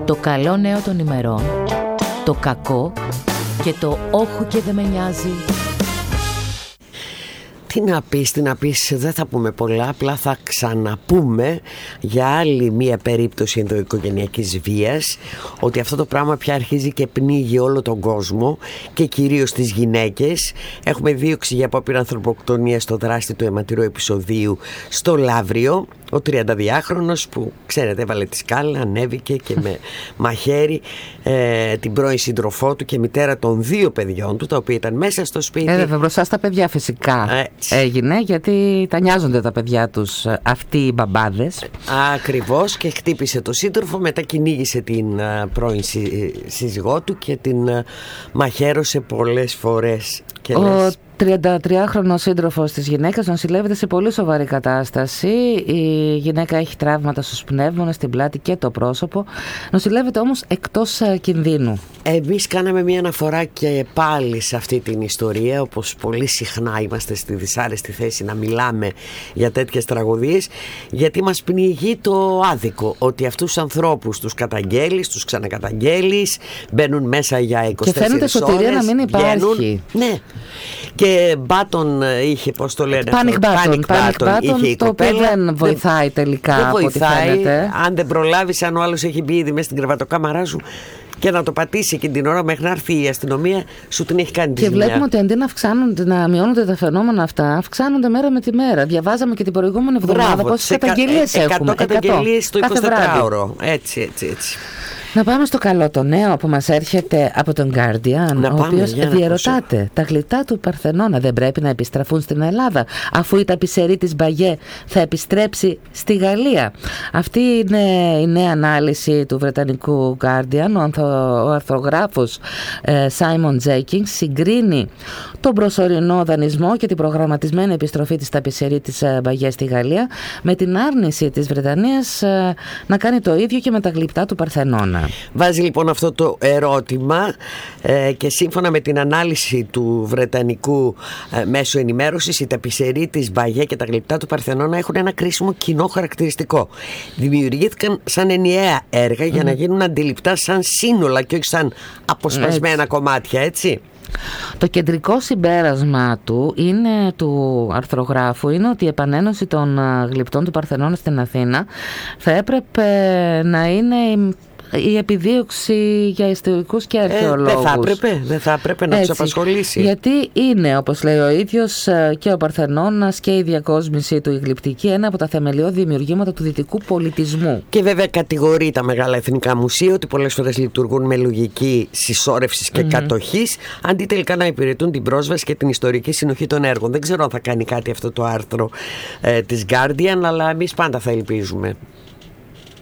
Το καλό νέο των ημερών, το κακό και το όχου και δεν με νοιάζει. Τι να πεις, δεν θα πούμε πολλά, απλά θα ξαναπούμε για άλλη μία περίπτωση ενδοοικογενειακής βίας, ότι αυτό το πράγμα πια αρχίζει και πνίγει όλο τον κόσμο και κυρίως τις γυναίκες. Έχουμε δίωξη για απόπειρα ανθρωποκτονίας στο δράστη του αιματηρού επεισοδίου στο Λαύριο. Ο 32χρονος που ξέρετε έβαλε τη σκάλα, ανέβηκε και με μαχαίρι την πρώην σύντροφό του και μητέρα των 2 παιδιών του, τα οποία ήταν μέσα στο σπίτι. Βέβαια μπροστά στα παιδιά φυσικά έγινε, γιατί τα νοιάζονται τα παιδιά τους αυτοί οι μπαμπάδες. Ακριβώς, και χτύπησε το σύντροφο, μετά κυνήγησε την πρώην σύζυγό του και την μαχαίρωσε πολλές φορές. Και ο 33χρονος σύντροφος της γυναίκας νοσηλεύεται σε πολύ σοβαρή κατάσταση. Η γυναίκα έχει τραύματα στους πνεύμονες, στην πλάτη και το πρόσωπο. Νοσηλεύεται όμως εκτός κινδύνου. Εμείς κάναμε μια αναφορά και πάλι σε αυτή την ιστορία, όπως πολύ συχνά είμαστε στη δυσάρεστη θέση να μιλάμε για τέτοιες τραγωδίες, γιατί μας πνιγεί το άδικο ότι αυτούς τους ανθρώπους τους καταγγέλεις, τους ξανακαταγγέλεις, μπαίνουν μέσα για 24 ώρες. Και φαίνεται σωτηρία να μην υπάρχει. Ναι. Και μπάτον είχε, πώς το λένε, panic button είχε η το κοπέλα. οποίο δεν βοηθάει τελικά. Δεν βοηθάει, φαίνεται. αν δεν προλάβεις, αν ο άλλος έχει μπει ήδη μέσα στην κρεβατοκάμαρά σου και να το πατήσει εκείνη την ώρα μέχρι να έρθει η αστυνομία, σου την έχει κάνει τη ζημιά. Και βλέπουμε ότι αντί να μειώνονται τα φαινόμενα αυτά, αυξάνονται μέρα με τη μέρα. Διαβάζαμε και την προηγούμενη εβδομάδα πόσες καταγγελίες έχουμε. 100 καταγγελίες το 24ωρο. Έτσι. Να πάμε στο καλό το νέο που μας έρχεται από τον Guardian, ο οποίος διερωτάται, τα γλυπτά του Παρθενώνα δεν πρέπει να επιστραφούν στην Ελλάδα, αφού η ταπεισερή της Μπαγιέ θα επιστρέψει στη Γαλλία. Αυτή είναι η νέα ανάλυση του βρετανικού Guardian. Ο αρθρογράφος Simon Jenkins συγκρίνει τον προσωρινό δανεισμό και την προγραμματισμένη επιστροφή της ταπεισερή της Μπαγιέ στη Γαλλία με την άρνηση της Βρετανίας να κάνει το ίδιο και με τα γλυπτά του Παρθενώνα. Βάζει λοιπόν αυτό το ερώτημα και σύμφωνα με την ανάλυση του βρετανικού μέσου ενημέρωσης, η ταπεισερή της Μπαγιέ και τα γλυπτά του Παρθενώνα έχουν ένα κρίσιμο κοινό χαρακτηριστικό. Δημιουργήθηκαν σαν ενιαία έργα για να γίνουν αντιληπτά σαν σύνολα και όχι σαν αποσπασμένα κομμάτια, έτσι. Το κεντρικό συμπέρασμα του αρθρογράφου είναι ότι η επανένωση των γλυπτών του Παρθενώνα στην Αθήνα θα έπρεπε να είναι η επιδίωξη για ιστορικούς και αρχαιολόγους. Δεν θα έπρεπε να τους απασχολήσει. Γιατί είναι, όπως λέει ο ίδιος, και ο Παρθενώνας και η διακόσμηση του η γλυπτική ένα από τα θεμελιώδη δημιουργήματα του δυτικού πολιτισμού. Και βέβαια κατηγορεί τα μεγάλα εθνικά μουσεία ότι πολλές φορές λειτουργούν με λογική συσσόρευσης και κατοχής, αντί τελικά να υπηρετούν την πρόσβαση και την ιστορική συνοχή των έργων. Δεν ξέρω αν θα κάνει κάτι αυτό το άρθρο της Guardian, αλλά εμείς πάντα θα ελπίζουμε.